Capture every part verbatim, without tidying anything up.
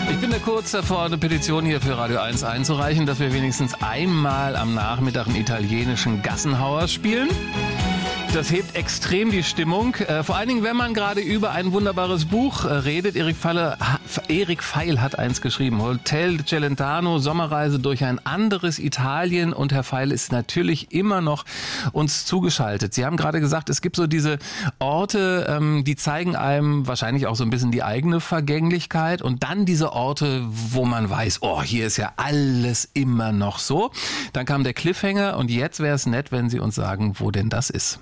Ich bin da kurz davor, eine Petition hier für Radio eins einzureichen, dass wir wenigstens einmal am Nachmittag einen italienischen Gassenhauer spielen. Das hebt extrem die Stimmung. Äh, vor allen Dingen, wenn man gerade über ein wunderbares Buch äh, redet. Erik Feil, Erik Feil hat eins geschrieben. Hotel Celentano, Sommerreise durch ein anderes Italien. Und Herr Feil ist natürlich immer noch uns zugeschaltet. Sie haben gerade gesagt, es gibt so diese Orte, ähm, die zeigen einem wahrscheinlich auch so ein bisschen die eigene Vergänglichkeit. Und dann diese Orte, wo man weiß, oh, hier ist ja alles immer noch so. Dann kam der Cliffhanger und jetzt wäre es nett, wenn Sie uns sagen, wo denn das ist.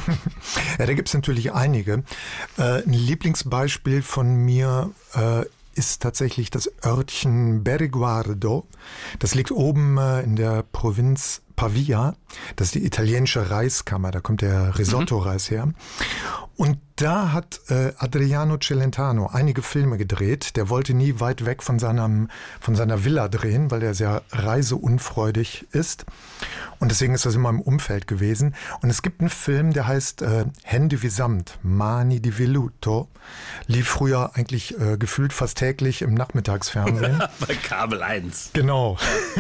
Ja, da gibt's natürlich einige. Äh, ein Lieblingsbeispiel von mir äh, ist tatsächlich das Örtchen Berguardo. Das liegt oben äh, in der Provinz Pavia. Das ist die italienische Reiskammer. Da kommt der Risotto-Reis her. Und da hat äh, Adriano Celentano einige Filme gedreht. Der wollte nie weit weg von seinem von seiner Villa drehen, weil er sehr reiseunfreudig ist. Und deswegen ist das immer im Umfeld gewesen. Und es gibt einen Film, der heißt äh, Hände wie Samt, Mani di Velluto. Lief früher eigentlich äh, gefühlt fast täglich im Nachmittagsfernsehen. Bei Kabel eins. Genau.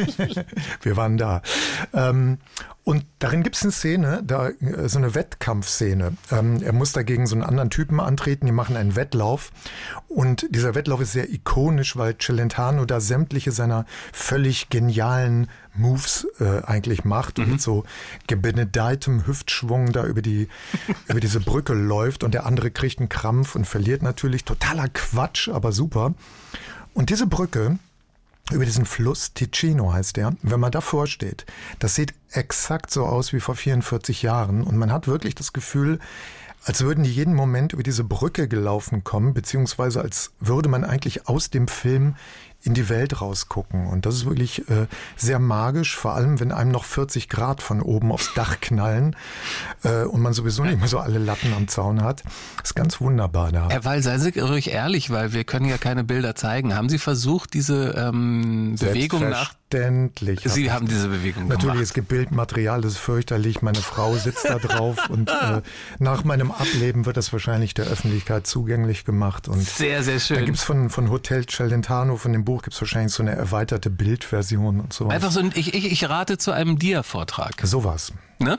Wir waren da. Ähm, und darin gibt es eine Szene, da, so eine Wettkampfszene. Ähm, er muss dagegen so einen anderen Typen antreten, die machen einen Wettlauf. Und dieser Wettlauf ist sehr ikonisch, weil Celentano da sämtliche seiner völlig genialen Moves äh, eigentlich macht und mhm. mit so gebenedeitem Hüftschwung da über die über diese Brücke läuft und der andere kriegt einen Krampf und verliert natürlich. Totaler Quatsch, aber super. Und diese Brücke über diesen Fluss, Ticino heißt der, wenn man davor steht, das sieht exakt so aus wie vor vierundvierzig Jahren und man hat wirklich das Gefühl, als würden die jeden Moment über diese Brücke gelaufen kommen, beziehungsweise als würde man eigentlich aus dem Film in die Welt rausgucken. Und das ist wirklich äh, sehr magisch, vor allem wenn einem noch vierzig Grad von oben aufs Dach knallen äh, und man sowieso nicht mehr so alle Latten am Zaun hat. Das ist ganz wunderbar da. Herr Weil, seien Sie ruhig ehrlich, weil wir können ja keine Bilder zeigen. Haben Sie versucht, diese ähm, Bewegung nach... Selbstverständlich. Sie haben diese Bewegung Natürlich, gemacht. es gibt Bildmaterial, das ist fürchterlich. Meine Frau sitzt da drauf und äh, nach meinem Ableben wird das wahrscheinlich der Öffentlichkeit zugänglich gemacht. Und sehr, sehr schön. Da gibt's von, von Hotel Celentano, von dem Buch gibt's wahrscheinlich so eine erweiterte Bildversion und so. Einfach so ein, ich, ich, ich rate zu einem Dia-Vortrag. Sowas. Ne?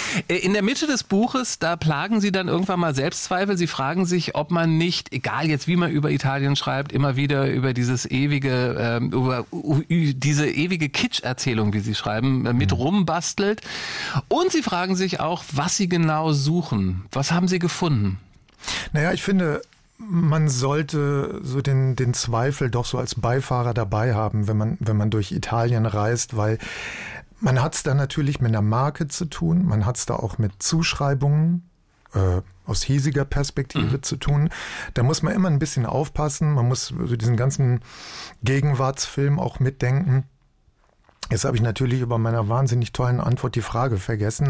In der Mitte des Buches, da plagen Sie dann irgendwann mal Selbstzweifel. Sie fragen sich, ob man nicht, egal jetzt wie man über Italien schreibt, immer wieder über dieses ewige, ähm, über diese ewige Kitsch-Erzählung, wie Sie schreiben, mit mhm. rumbastelt. Und Sie fragen sich auch, was Sie genau suchen. Was haben Sie gefunden? Naja, ich finde, man sollte so den, den Zweifel doch so als Beifahrer dabei haben, wenn man, wenn man durch Italien reist, weil man hat es da natürlich mit einer Marke zu tun, man hat es da auch mit Zuschreibungen äh, aus hiesiger Perspektive mhm. zu tun. Da muss man immer ein bisschen aufpassen, man muss so diesen ganzen Gegenwartsfilm auch mitdenken. Jetzt habe ich natürlich über meiner wahnsinnig tollen Antwort die Frage vergessen.